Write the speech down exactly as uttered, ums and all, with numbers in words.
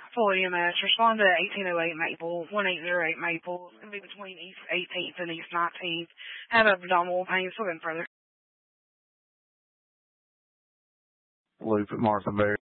Full E M S. Respond to eighteen oh eight Maple, one eight zero eight Maple. It's going to be between East eighteenth and East nineteenth. Have abdominal pain. Still going further. Loop at Martha Berry.